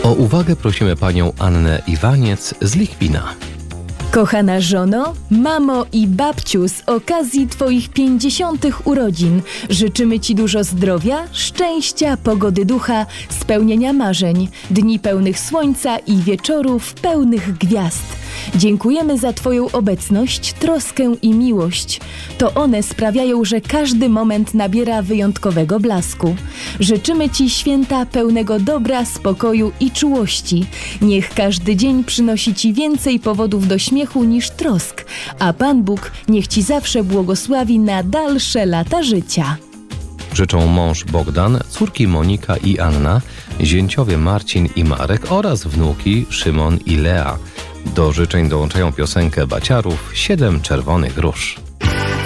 O uwagę prosimy panią Annę Iwaniec z Lichwina. Kochana żono, mamo i babciu, z okazji Twoich 50. urodzin życzymy Ci dużo zdrowia, szczęścia, pogody ducha, spełnienia marzeń, dni pełnych słońca i wieczorów pełnych gwiazd. Dziękujemy za Twoją obecność, troskę i miłość. To one sprawiają, że każdy moment nabiera wyjątkowego blasku. Życzymy Ci święta pełnego dobra, spokoju i czułości. Niech każdy dzień przynosi Ci więcej powodów do śmiechu niż trosk, a Pan Bóg niech Ci zawsze błogosławi na dalsze lata życia. Życzą mąż Bogdan, córki Monika i Anna, zięciowie Marcin i Marek oraz wnuki Szymon i Lea. Do życzeń dołączają piosenkę Baciarów 7 czerwonych róż.